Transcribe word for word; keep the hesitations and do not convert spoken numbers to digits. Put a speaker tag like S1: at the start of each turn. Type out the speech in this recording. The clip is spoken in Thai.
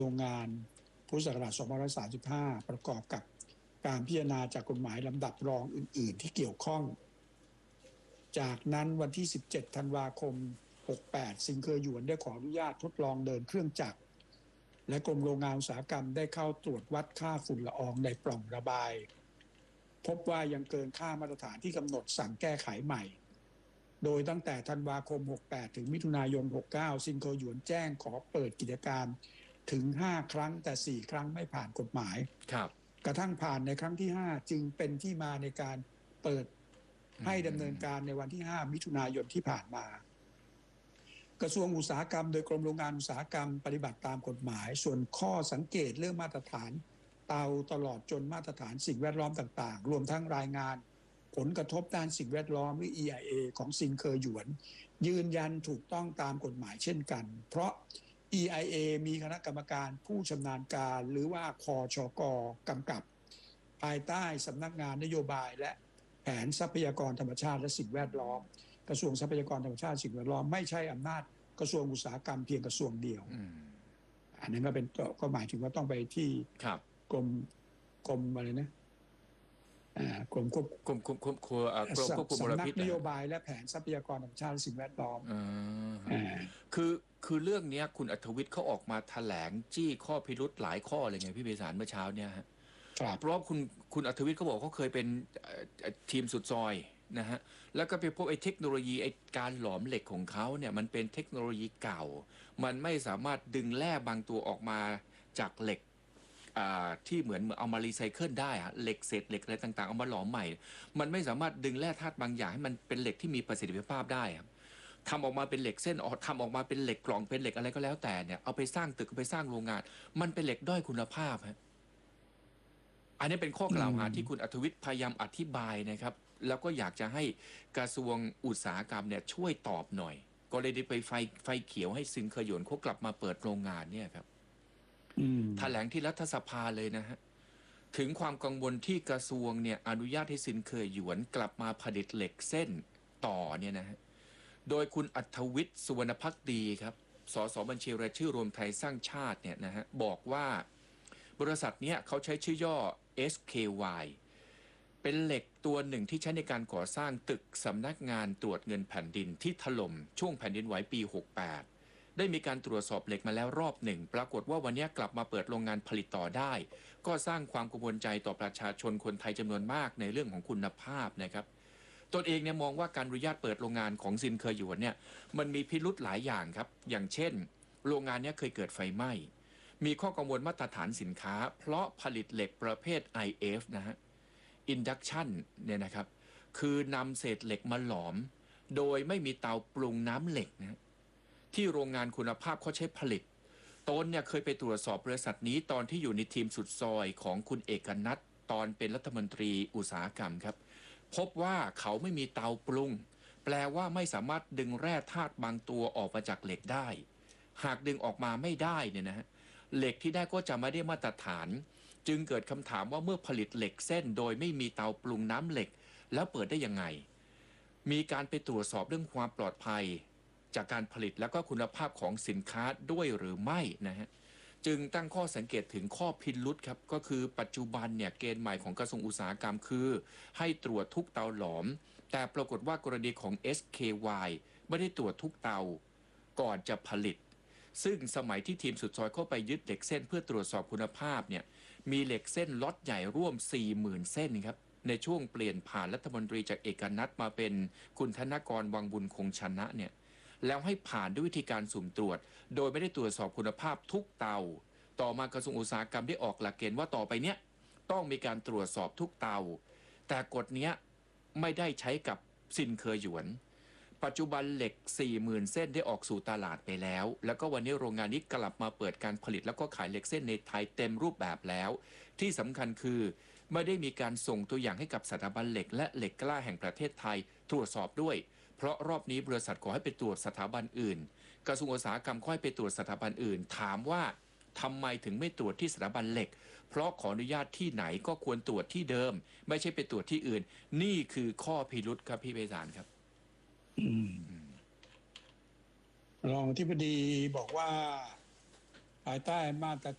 S1: โรงงานพุทธศักราชสองพันห้าร้อยสามสิบห้า ประกอบกับการพิจารณาจากกฎหมายลำดับรองอื่นๆที่เกี่ยวข้องจากนั้นวันที่สิบเจ็ดธันวาคมหกแปดซิงเคอร์หยวนได้ขออนุญาตทดลองเดินเครื่องจักรและกรมโรงงานอุตสาหกรรมได้เข้าตรวจวัดค่าฝุ่นละอองในปล่องระบายพบว่ายังเกินค่ามาตรฐานที่กำหนดสั่งแก้ไขใหม่โดยตั้งแต่ธันวาคมหกแปดถึงมิถุนายนหกเก้าซิงเคอร์หยวนแจ้งขอเปิดกิจการถึงห้าครั้งแต่สี่ครั้งไม่ผ่านกฎหมาย
S2: ครับ
S1: กระทั่งผ่านในครั้งที่ห้าจึงเป็นที่มาในการเปิดให้ดำเนินการในวันที่ห้ามิถุนายนที่ผ่านมากระทรวงอุตสาหกรรมโดยกรมโรงงานอุตสาหกรรมปฏิบัติตามกฎหมายส่วนข้อสังเกตเรื่องมาตรฐานเตาตลอดจนมาตรฐานสิ่งแวดล้อมต่างๆรวมทั้งรายงานผลกระทบด้านสิ่งแวดล้อมหรือ อี ไอ เอ ของซิงเคอร์หยวนยืนยันถูกต้องตามกฎหมายเช่นกันเพราะ อี ไอ เอ มีคณะกรรมการผู้ชำนาญการหรือว่าคชก.กำกับภายใต้สำนักงานนโยบายและแผนทรัพยากรธรรมชาติและสิ่งแวดล้อมกระทรวงทรัพยากรธรรมชาติสิ่งแวดล้อมไม่ใช่อำนาจกระทรวงอุตสาหกรรมเพียงกระทรวงเดียวอันนั้นก็เป็นก็หมายถึงว่าต้องไปที่กรมกรมอะไรนะกรมควบ
S2: กรมกรมกรมกรมควบคุมมลพิษ
S1: สำนักนโยบายและแผนทรัพยากรธรรมชาติและสิ่งแวดล้อม
S2: คือคือเรื่องนี้คุณอัธวิทย์เขาออกมาแถลงจี้ข้อพิรุธหลายข้อเลยไงพี่เบสารเมื่อเช้าเนี่ยฮะเพราะคุณคุณอัธวิทย์เขาบอกเขาเคยเป็นทีมสุดซอยนะฮะแล้วก็ไปพบไอ้เทคโนโลยีไอ้การหลอมเหล็กของเขาเนี่ยมันเป็นเทคโนโลยีเก่ามันไม่สามารถดึงแร่บางตัวออกมาจากเหล็กที่เหมือนเอามารีไซเคิลได้อะเหล็กเศษเหล็กอะไรต่างๆเอามาหลอมใหม่มันไม่สามารถดึงแร่ธาตุบางอย่างให้มันเป็นเหล็กที่มีประสิทธิภาพได้ครับทำออกมาเป็นเหล็กเส้นทำออกมาเป็นเหล็กกล่องเป็นเหล็กอะไรก็แล้วแต่เนี่ยเอาไปสร้างตึกเอาไปสร้างโรงงานมันเป็นเหล็กด้อยคุณภาพครับอันนี้เป็นข้อกล่าวหาที่คุณอัธวิทย์พยายามอธิบายนะครับแล้วก็อยากจะให้กระทรวงอุตสาหกรรมเนี่ยช่วยตอบหน่อยก็เลยได้ไปไฟไฟเขียวให้ซิงเคอร์หยวนเขากลับมาเปิดโรงงานเนี่ยครับแถลงที่รัฐสภาเลยนะฮะถึงความกังวลที่กระทรวงเนี่ยอนุญาตให้ซินเคอร์หยวนกลับมาผลิตเหล็กเส้นต่อเนี่ยนะฮะโดยคุณอัธวิทย์สุวรรณภักดีครับสสบัญชีรายชื่อรวมไทยสร้างชาติเนี่ยนะฮะบอกว่าบริษัทเนี้ยเขาใช้ชื่อย่อ เอส เค วาย เป็นเหล็กตัวหนึ่งที่ใช้ในการก่อสร้างตึกสำนักงานตรวจเงินแผ่นดินที่ถล่มช่วงแผ่นดินไหวปีหกแปดได้มีการตรวจสอบเหล็กมาแล้วรอบหนึ่งปรากฏว่าวันนี้กลับมาเปิดโรงงานผลิตต่อได้ก็สร้างความกังวลใจต่อประชาชนคนไทยจำนวนมากในเรื่องของคุณภาพนะครับตนเองเนี่ยมองว่าการอนุญาตเปิดโรงงานของซินเคอร์หยวนเนี่ยมันมีพิรุธหลายอย่างครับอย่างเช่นโรงงานนี้เคยเกิดไฟไหม้มีข้อกังวลมาตรฐานสินค้าเพราะผลิตเหล็กประเภท ไอ เอฟ นะฮะ induction เนี่ยนะครับคือนำเศษเหล็กมาหลอมโดยไม่มีเตาปรุงน้ำเหล็กนะที่โรงงานคุณภาพเขาใช้ผลิตตนเนี่ยเคยไปตรวจสอบบริษัทนี้ตอนที่อยู่ในทีมสุดซอยของคุณเอกนัทตอนเป็นรัฐมนตรีอุตสาหกรรมครับพบว่าเขาไม่มีเตาปรุงแปลว่าไม่สามารถดึงแร่ธาตุบางตัวออกมาจากเหล็กได้หากดึงออกมาไม่ได้เนี่ยนะฮะเหล็กที่ได้ก็จะไม่ได้มาตรฐานจึงเกิดคำถามว่าเมื่อผลิตเหล็กเส้นโดยไม่มีเตาปรุงน้ำเหล็กแล้วเปิดได้ยังไงมีการไปตรวจสอบเรื่องความปลอดภัยจากการผลิตแล้วก็คุณภาพของสินค้าด้วยหรือไม่นะฮะจึงตั้งข้อสังเกตถึงข้อพิรุธครับก็คือปัจจุบันเนี่ยเกณฑ์ใหม่ของกระทรวงอุตสาหกรรมคือให้ตรวจทุกเตาหลอมแต่ปรากฏว่ากรณีของ เอส เค วาย ไม่ได้ตรวจทุกเตาก่อนจะผลิตซึ่งสมัยที่ทีมสุดซอยเข้าไปยึดเหล็กเส้นเพื่อตรวจสอบคุณภาพเนี่ยมีเหล็กเส้นล็อตใหญ่ร่วม สี่หมื่น เส้นครับในช่วงเปลี่ยนผ่านรัฐมนตรีจากเอกนัทมาเป็นคุณธนกรวังบุญคงชนะเนี่ยแล้วให้ผ่านด้วยวิธีการสุ่มตรวจโดยไม่ได้ตรวจสอบคุณภาพทุกเตาต่อมากระทรวงอุตสาหกรรมได้ออกหลักเกณฑ์ว่าต่อไปเนี้ยต้องมีการตรวจสอบทุกเตาแต่กฎเนี้ยไม่ได้ใช้กับซินเคอร์หยวนปัจจุบันเหล็ก สี่หมื่น เส้นได้ออกสู่ตลาดไปแล้วแล้วก็วันนี้โรงงานนี้กลับมาเปิดการผลิตแล้วก็ขายเหล็กเส้นในไทยเต็มรูปแบบแล้วที่สำคัญคือไม่ได้มีการส่งตัวอย่างให้กับสถาบันเหล็กและเหล็กกล้าแห่งประเทศไทยตรวจสอบด้วยเพราะรอบนี้บริษัทขอให้ไปตรวจสถาบันอื่นกระทรวงอุตสาหกรรมขอให้ไปตรวจสถาบันอื่นถามว่าทำไมถึงไม่ตรวจที่สถาบันเหล็กเพราะขออนุญาตที่ไหนก็ควรตรวจที่เดิมไม่ใช่ไปตรวจที่อื่นนี่คือข้อพิรุธครับพี่ไพศาลครับ
S1: รองอธิบดีบอกว่าภายใต้มาตร